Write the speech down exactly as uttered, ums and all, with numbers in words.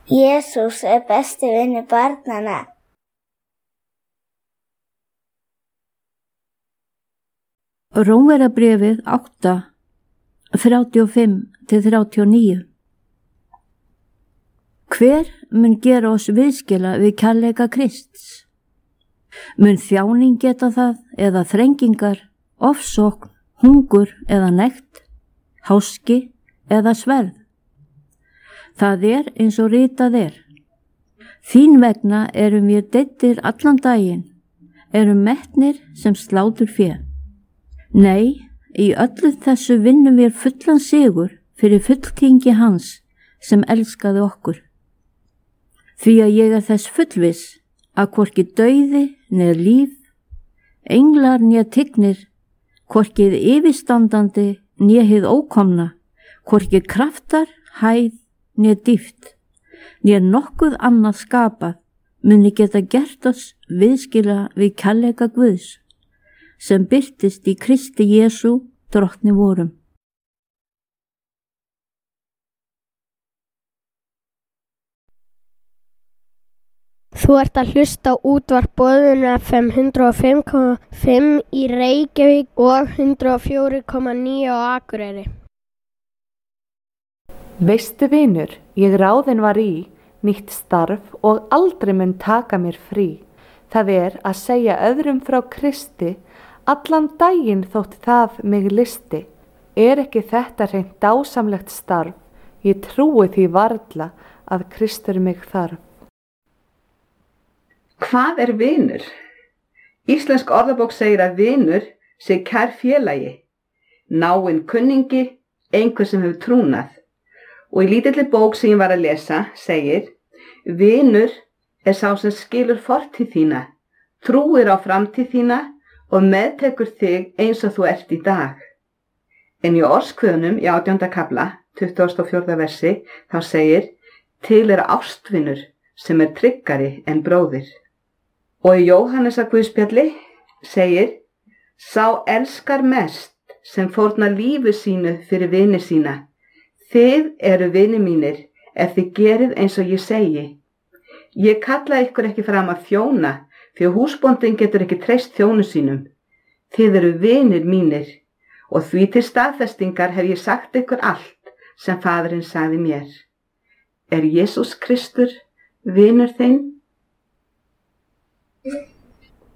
Jesús er besti vinur barnanna. Rómverjabréfið átta, þrjátíu og fimm til þrjátíu og níu. Hver mun gera oss viðskila við kærleika Krists? Mun þjáning geta það eða þrengingar, ofsókn, hungur eða nekt, háski eða sverð? Það er eins og ritað er. Þín vegna erum við deyddir allan daginn, erum metnir sem slátur fé. Nei, í öllu þessu vinnum við fullan sigur fyrir fulltingi hans sem elskaði okkur. Því að ég er þess fullviss að hvorki dauði neð líf, englar né tignir, hvorki yfirstandandi né hið ókomna, hvorki kraftar, hæð né dýpt, né nokkuð annað skapað muni geta gert oss viðskila við kærleika Guðs, sem birtist í Kristi Jesú drottni vorum. Þú ert að hlusta á útvarp Boðun F M hundrað og fimm komma fimm í Reykjavík og hundrað og fjögur komma níu á Akureyri. Veistu vinur, ég ráðin var í nýtt starf og aldrei mun taka mér frí. Það er að segja öðrum frá Kristi allan daginn þótt það mig listi. Er ekki þetta hreint dásamlegt starf? Ég trúi því varla að Kristur mig þarf. Hvað er vinur? Íslensk orðabók segir að vinur sé kær félagi, náinn kunningi, einhver sem hefur trúnað. Og í lítilli bók sem ég var að lesa segir, vinur er sá sem skilur fortíð þína, trúir á framtíð þína og meðtekur þig eins og þú ert í dag. En í Orðskviðunum í átjánda kafla, tuttugasta og fjórða versi, þá segir, til er ástvinur sem er tryggari en bróðir. Og í Jóhannesar Guðspjalli segir, sá elskar mest sem fórnar lífi sínu fyrir vini sína. Þið eru vini mínir ef þið gerið eins og ég segi. Ég kalla ykkur ekki fram að þjóna, því að húsbóndinn getur ekki treyst þjónu sínum. Þið eru vinir mínir, og því til staðfestingar hef ég sagt ykkur allt sem Faðirinn sagði mér. Er Jesús Kristur vinur þinn?